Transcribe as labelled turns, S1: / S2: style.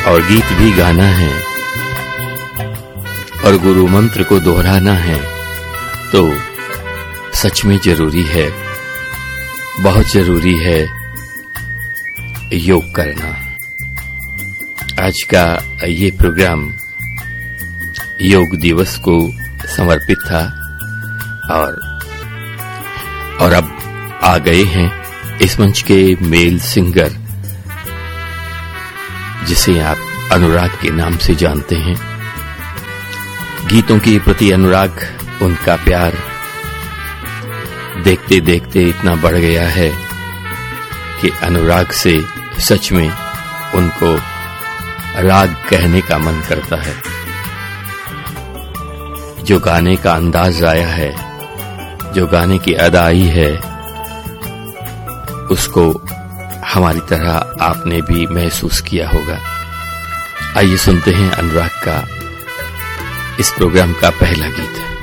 S1: और गीत भी गाना है और गुरु मंत्र को दोहराना है तो सच में जरूरी है, बहुत जरूरी है योग करना। आज का ये प्रोग्राम योग दिवस को समर्पित था और अब आ गए हैं इस मंच के मेल सिंगर जिसे आप अनुराग के नाम से जानते हैं। गीतों के प्रति अनुराग, उनका प्यार देखते देखते इतना बढ़ गया है कि अनुराग से सच में उनको राग कहने का मन करता है। जो गाने का अंदाज आया है, जो गाने की अदाई है, उसको हमारी तरह आपने भी महसूस किया होगा। आइए सुनते हैं अनुराग का इस प्रोग्राम का पहला गीत।